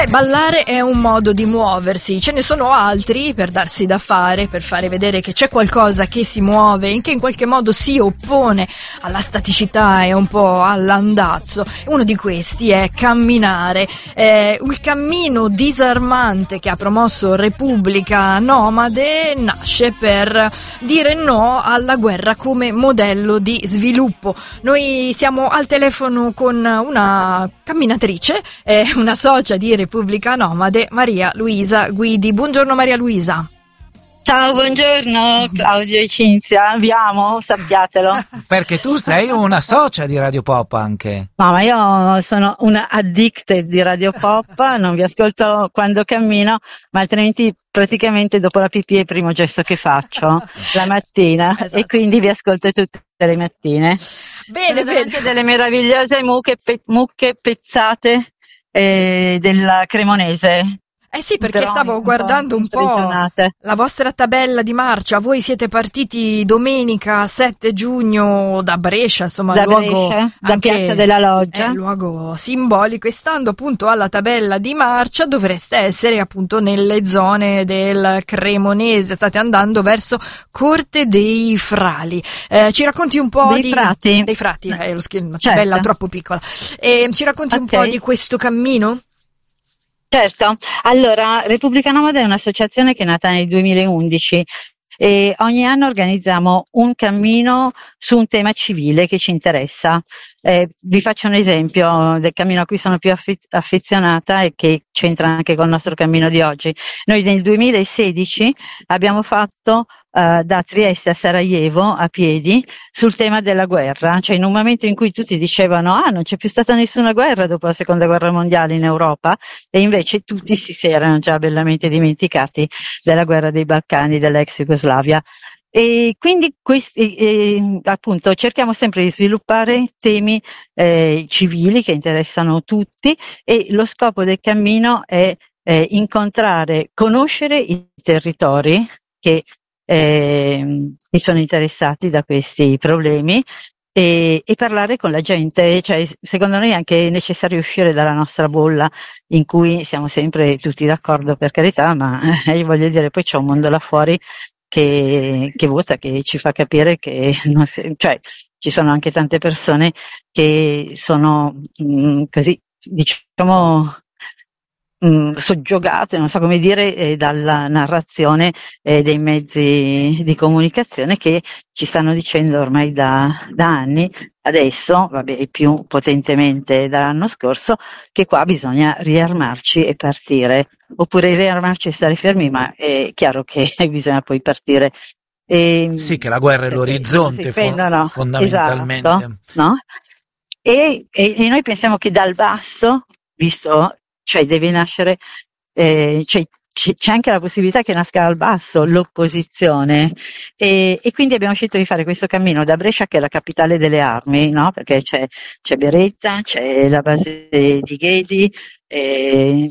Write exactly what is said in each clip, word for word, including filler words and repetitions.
Ballare è un modo di muoversi, ce ne sono altri per darsi da fare, per fare vedere che c'è qualcosa che si muove e che in qualche modo si oppone alla staticità e un po' all'andazzo. Uno di questi è camminare, eh, il cammino disarmante che ha promosso Repubblica Nomade nasce per dire no alla guerra come modello di sviluppo. Noi siamo al telefono con una camminatrice, eh, una socia di Repubblica Nomade, Maria Luisa Guidi. Buongiorno Maria Luisa. Ciao, buongiorno Claudio e Cinzia, vi amo, sappiatelo. Perché tu sei una socia di Radio Pop anche. No, ma io sono una addicted di Radio Pop, non vi ascolto quando cammino, ma altrimenti praticamente dopo la pipì è il primo gesto che faccio la mattina, esatto. E quindi vi ascolto tutte le mattine. Bene, bene. Anche delle meravigliose mucche, pe- mucche pezzate eh, del Cremonese. Eh sì, perché stavo guardando un po' la vostra tabella di marcia. Voi siete partiti domenica sette giugno da Brescia, insomma, da luogo Brescia, da anche, Piazza della Loggia, è un luogo simbolico, e stando appunto alla tabella di marcia dovreste essere appunto nelle zone del Cremonese. State andando verso Corte dei Frali. Eh, ci racconti un po' dei di frati, dei frati, eh, lo schema, certo. Tabella troppo piccola. E ci racconti okay. un po' di questo cammino? Certo, allora Repubblica Nomade è un'associazione che è nata nel duemilaundici e ogni anno organizziamo un cammino su un tema civile che ci interessa. Eh, vi faccio un esempio del cammino a cui sono più affi- affezionata e che c'entra anche col nostro cammino di oggi. Noi nel duemilasedici abbiamo fatto Uh, da Trieste a Sarajevo a piedi sul tema della guerra, cioè in un momento in cui tutti dicevano ah non c'è più stata nessuna guerra dopo la seconda guerra mondiale in Europa, e invece tutti si, si erano già bellamente dimenticati della guerra dei Balcani, dell'ex Jugoslavia. E quindi questi, eh, appunto cerchiamo sempre di sviluppare temi eh, civili che interessano tutti, e lo scopo del cammino è eh, incontrare, conoscere i territori che Eh, mi sono interessati da questi problemi e, e parlare con la gente. Cioè, secondo noi è anche necessario uscire dalla nostra bolla in cui siamo sempre tutti d'accordo, per carità, ma eh, voglio dire, poi c'è un mondo là fuori che, che vota, che ci fa capire che non si, cioè, ci sono anche tante persone che sono mh, così, diciamo, Mh, soggiogate, non so come dire, eh, dalla narrazione eh, dei mezzi di comunicazione che ci stanno dicendo ormai da, da anni, adesso, vabbè, più potentemente dall'anno scorso, che qua bisogna riarmarci e partire, oppure riarmarci e stare fermi, ma è chiaro che bisogna poi partire. E, sì, che la guerra è l'orizzonte spendono, fo- fondamentalmente. Esatto, no? E, e, e noi pensiamo che dal basso, visto cioè deve nascere, eh, cioè c'è anche la possibilità che nasca dal basso l'opposizione, e, e quindi abbiamo scelto di fare questo cammino da Brescia, che è la capitale delle armi, no? Perché c'è, c'è Beretta, c'è la base di Ghedi, eh,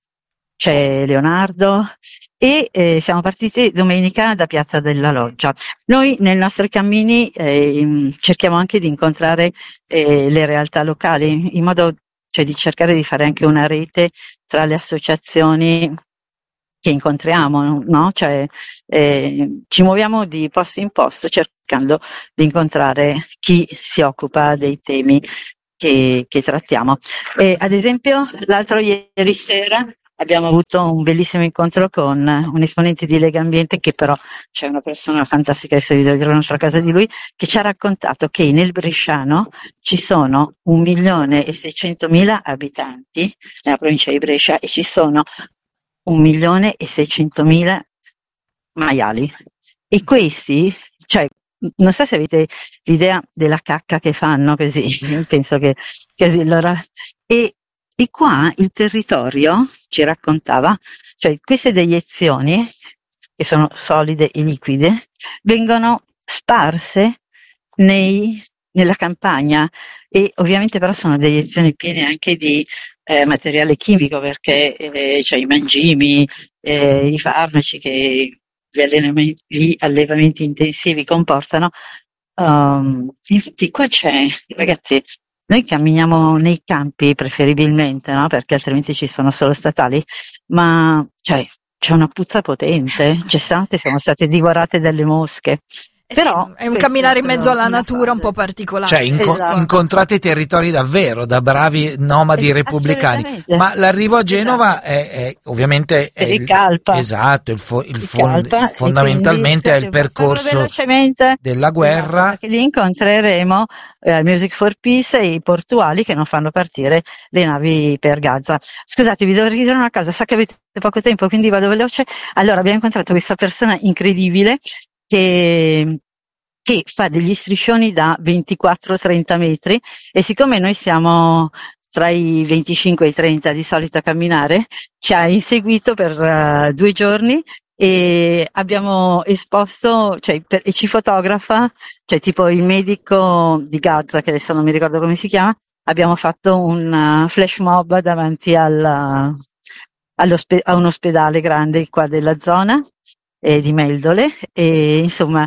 c'è Leonardo, e eh, siamo partiti domenica da Piazza della Loggia. Noi nei nostri cammini eh, cerchiamo anche di incontrare eh, le realtà locali, in modo cioè di cercare di fare anche una rete tra le associazioni che incontriamo, no? Cioè eh, ci muoviamo di posto in posto cercando di incontrare chi si occupa dei temi che, che trattiamo. E, ad esempio, l'altro ieri sera abbiamo avuto un bellissimo incontro con un esponente di Lega Ambiente, che però c'è una persona fantastica, adesso vi devo a casa di lui, che ci ha raccontato che nel Bresciano ci sono un milione e seicentomila abitanti nella provincia di Brescia, e ci sono un milione e seicentomila maiali. E questi, cioè, non so se avete l'idea della cacca che fanno così, penso che così loro. E E qua il territorio, ci raccontava, cioè queste deiezioni, che sono solide e liquide, vengono sparse nei, nella campagna, e ovviamente però sono deiezioni piene anche di eh, materiale chimico, perché eh, cioè i mangimi, eh, i farmaci che gli allevamenti, gli allevamenti intensivi comportano. Um, infatti qua c'è, ragazzi, noi camminiamo nei campi preferibilmente, no? Perché altrimenti ci sono solo statali, ma cioè c'è una puzza potente, cioè stanotte siamo state divorate dalle mosche. Eh Però sì, è un camminare in mezzo alla natura fase. un po' particolare. Cioè, inco- Esatto. incontrate territori davvero da bravi nomadi Eh, repubblicani. assolutamente. Ma l'arrivo a Genova Esatto. è, è ovviamente è Per il Calpa. Esatto, il, fo- il Il fond- Calpa, e fondamentalmente è quindi il farlo percorso velocemente. della guerra. Esatto, perché lì incontreremo eh, Music for Peace e i portuali che non fanno partire le navi per Gaza. Scusate, vi devo dire una cosa, so che avete poco tempo, quindi vado veloce. Allora, abbiamo incontrato questa persona incredibile che che fa degli striscioni da ventiquattro trenta metri, e siccome noi siamo tra i venticinque e i trenta di solito a camminare, ci ha inseguito per uh, due giorni e abbiamo esposto, cioè, per, e ci fotografa, cioè tipo il medico di Gaza, che adesso non mi ricordo come si chiama, abbiamo fatto un uh, flash mob davanti al, all'ospe- a un ospedale grande qua della zona eh, di Meldole, e insomma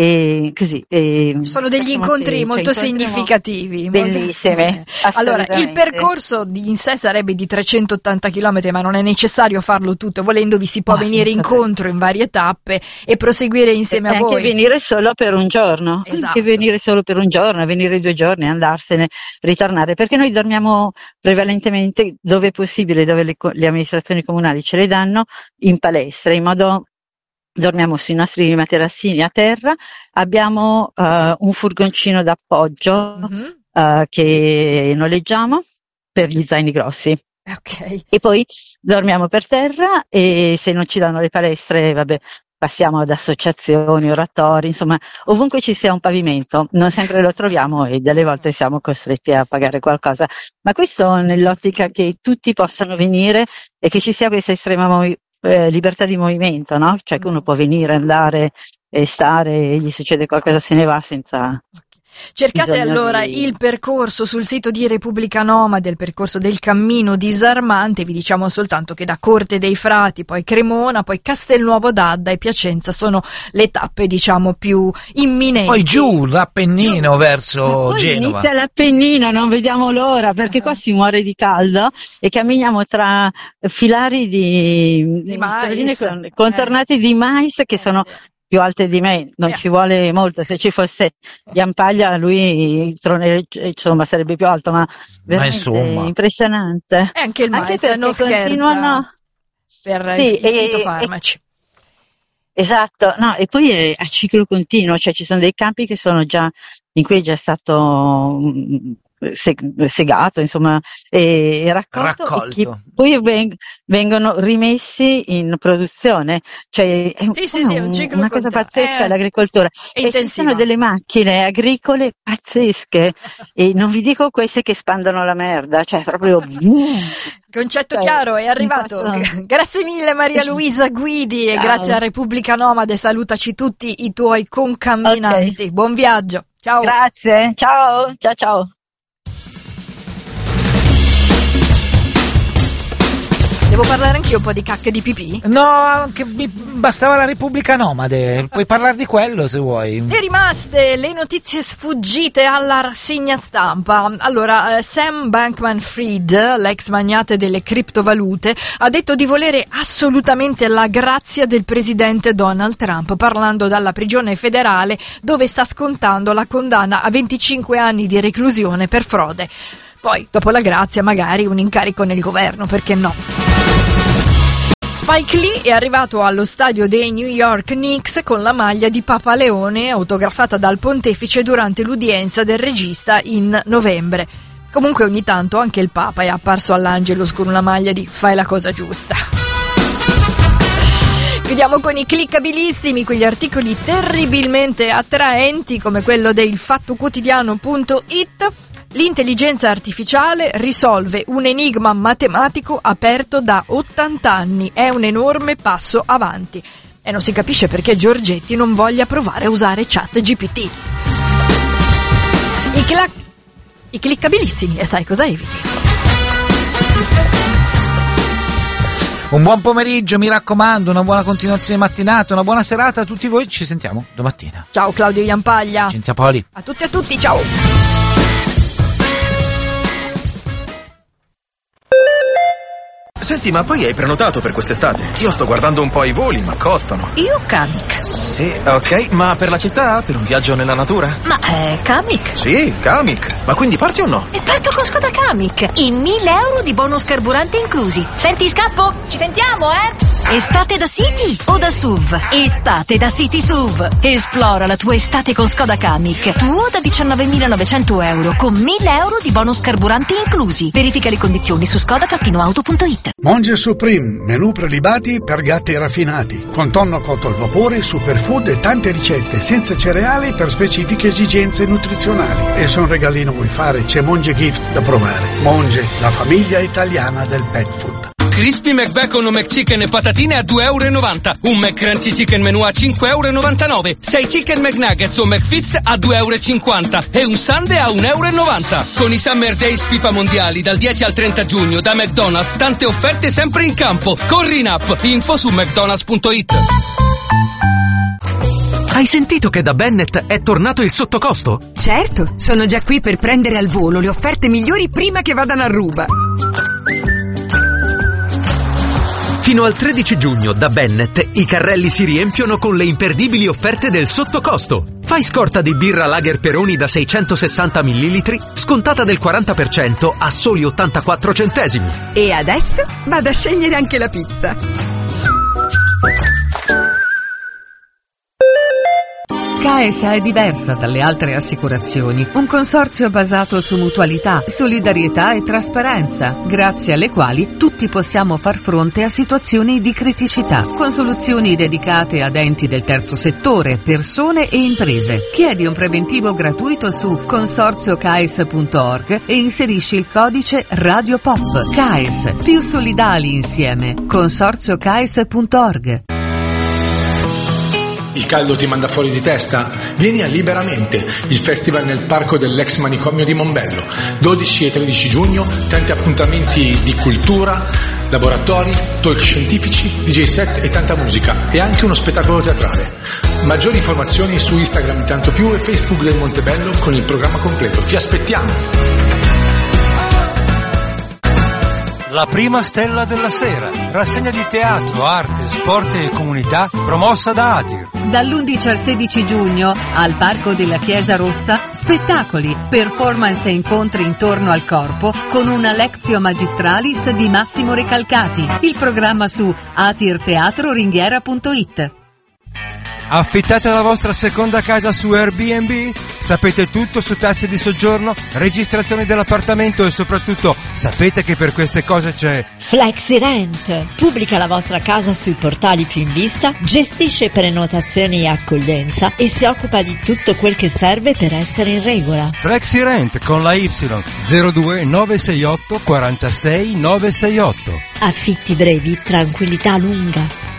e così e sono degli facciamo incontri che- molto cioè, incontriamo significativi, bellissime, molto- Allora, il assolutamente. percorso di- in sé sarebbe di trecentottanta chilometri, ma non è necessario farlo tutto. Volendovi si può Ma venire senza incontro in varie tappe e proseguire insieme E a anche voi. venire solo per un giorno, Esatto. anche venire solo per un giorno, venire due giorni, andarsene, ritornare, perché noi dormiamo prevalentemente dove è possibile, dove le, co- le amministrazioni comunali ce le danno, in palestra, in modo dormiamo sui nostri materassini a terra, abbiamo eh, un furgoncino d'appoggio Mhm. eh, che noleggiamo per gli zaini grossi. Ok. E poi dormiamo per terra, e se non ci danno le palestre, vabbè, passiamo ad associazioni, oratori, insomma, ovunque ci sia un pavimento, non sempre lo troviamo e delle volte siamo costretti a pagare qualcosa. Ma questo nell'ottica che tutti possano venire e che ci sia questa estrema movi- eh, libertà di movimento, no? Cioè che uno può venire, andare e stare, e gli succede qualcosa, se ne va senza... Cercate Bisogna allora di- il percorso sul sito di Repubblica Nomade, il percorso del cammino disarmante. Vi diciamo soltanto che da Corte dei Frati, poi Cremona, poi Castelnuovo d'Adda e Piacenza sono le tappe, diciamo, più imminenti. Poi giù l'Appennino Ma verso poi Genova. inizia l'Appennino, non vediamo l'ora, perché qua si muore di caldo e camminiamo tra filari di, Di stradine mais. con- contornati di mais che Eh, sono sì. più alte di me, non Eh. ci vuole molto. Se ci fosse Iampaglia, lui trone- insomma sarebbe più alto, ma veramente insomma. impressionante. E anche il Anche mais non perché scherza continuano. per Sì, i e- fitofarmaci. Esatto, no, e poi è a ciclo continuo, cioè ci sono dei campi che sono già, in cui è già stato mm, se- segato, insomma, e, e raccolto, Raccolto. e che poi veng- vengono rimessi in produzione, cioè è un- Sì, sì, come sì, è un un- ciclo una cosa continuo. pazzesca È- l'agricoltura. è E ci intensiva. sono delle macchine agricole pazzesche, e non vi dico queste che spandono la merda, cioè proprio... Concetto Cioè, chiaro, è in arrivato. questo- Grazie mille Maria Luisa Guidi e Ciao. grazie a Repubblica Nomade. Salutaci tutti i tuoi concamminanti. Ok. Buon viaggio. Ciao. Grazie, ciao, ciao ciao. Devo parlare anch'io un po' di cacche di pipì? No, anche mi bastava la Repubblica Nomade. Puoi parlare di quello se vuoi. E rimaste le notizie sfuggite alla rassegna stampa. Allora, eh, Sam Bankman-Fried, l'ex magnate delle criptovalute, ha detto di volere assolutamente la grazia del presidente Donald Trump, parlando dalla prigione federale dove sta scontando la condanna a venticinque anni di reclusione per frode. Poi, dopo la grazia, magari un incarico nel governo, perché no? Spike Lee è arrivato allo stadio dei New York Knicks con la maglia di Papa Leone autografata dal pontefice durante l'udienza del regista in novembre. Comunque ogni tanto anche il Papa è apparso all'Angelus con una maglia di "fai la cosa giusta". Chiudiamo con i cliccabilissimi, quegli articoli terribilmente attraenti come quello del fattoquotidiano punto it. L'intelligenza artificiale risolve un enigma matematico aperto da ottanta anni. È un enorme passo avanti. E non si capisce perché Giorgetti non voglia provare a usare ChatGPT. I, cla- I cliccabilissimi, e sai cosa eviti? Un buon pomeriggio, mi raccomando, una buona continuazione mattinata, una buona serata a tutti voi. Ci sentiamo domattina. Ciao Claudio Iampaglia. Cinzia Poli. A tutti e a tutti, ciao. Senti, ma poi hai prenotato per quest'estate? Io sto guardando un po' i voli, ma costano. Io Kamiq. Sì, ok, ma per la città? Per un viaggio nella natura? Ma è Kamiq? Sì, Kamiq. Ma quindi parti o no? E parto con Skoda Kamiq. I mille euro di bonus carburante inclusi. Senti, scappo? Ci sentiamo, eh? Estate da City o da S U V? Estate da City S U V. Esplora la tua estate con Skoda Kamiq. Tuo da diciannovemilanovecento euro con mille euro di bonus carburante inclusi. Verifica le condizioni su skoda auto punto it. Monge Supreme, menù prelibati per gatti raffinati, con tonno cotto al vapore, superfood e tante ricette senza cereali per specifiche esigenze nutrizionali. E se un regalino vuoi fare, c'è Monge Gift da provare. Monge, la famiglia italiana del pet food. Crispy McBacon o McChicken e patatine a due e novanta euro. Un McCrunchy Chicken Menù a cinque e novantanove euro. sei Chicken McNuggets o McFits a due e cinquanta euro. E un Sundae a un e novanta euro. Con i Summer Days FIFA Mondiali dal dieci al trenta giugno da McDonald's, tante offerte sempre in campo. Corri in app. Info su mcdonalds punto it. Hai sentito che da Bennett è tornato il sottocosto? Certo, sono già qui per prendere al volo le offerte migliori prima che vadano a ruba. Fino al tredici giugno da Bennett i carrelli si riempiono con le imperdibili offerte del sottocosto. Fai scorta di birra Lager Peroni da seicentosessanta millilitri, scontata del quaranta per cento a soli ottantaquattro centesimi. E adesso vado a scegliere anche la pizza. K A E S è diversa dalle altre assicurazioni, un consorzio basato su mutualità, solidarietà e trasparenza, grazie alle quali tutti possiamo far fronte a situazioni di criticità, con soluzioni dedicate ad enti del terzo settore, persone e imprese. Chiedi un preventivo gratuito su consorzio k a e s punto org e inserisci il codice Radio Pop. K A E S, più solidali insieme. consorzio k a e s punto org. Il caldo ti manda fuori di testa? Vieni a Liberamente, il festival nel parco dell'ex manicomio di Mombello. dodici e tredici giugno, tanti appuntamenti di cultura, laboratori, talk scientifici, D J set e tanta musica, e anche uno spettacolo teatrale. Maggiori informazioni su Instagram Intanto Più e Facebook del Montebello con il programma completo. Ti aspettiamo! La prima stella della sera, rassegna di teatro, arte, sport e comunità promossa da Atir. Dall'undici al sedici giugno al Parco della Chiesa Rossa, spettacoli, performance e incontri intorno al corpo con una Lectio Magistralis di Massimo Recalcati. Il programma su atirteatroringhiera punto it. Affittate la vostra seconda casa su Airbnb? Sapete tutto su tasse di soggiorno, registrazione dell'appartamento e soprattutto sapete che per queste cose c'è FlexiRent. Pubblica la vostra casa sui portali più in vista, gestisce prenotazioni e accoglienza e si occupa di tutto quel che serve per essere in regola. FlexiRent con la Y zero due nove sei otto quarantasei nove sei otto. Affitti brevi, tranquillità lunga.